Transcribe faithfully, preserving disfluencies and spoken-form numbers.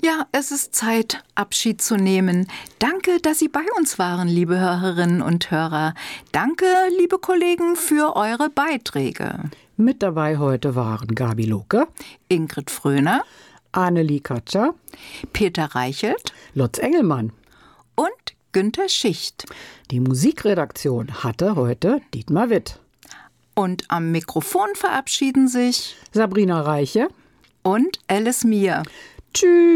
Ja, es ist Zeit, Abschied zu nehmen. Danke, dass Sie bei uns waren, liebe Hörerinnen und Hörer. Danke, liebe Kollegen, für eure Beiträge. Mit dabei heute waren Gabi Loke, Ingrid Fröhner, Annelie Katscher, Peter Reichelt, Lutz Engelmann und Günter Schicht. Die Musikredaktion hatte heute Dietmar Witt. Und am Mikrofon verabschieden sich Sabrina Reiche und Alice Mier. Tschüss.